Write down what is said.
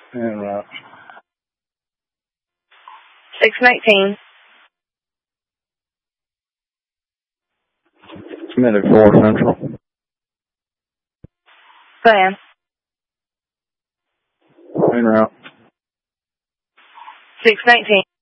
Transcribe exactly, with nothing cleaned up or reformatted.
En route. six nineteen. Submitted four Central. Plan. En route. six nineteen.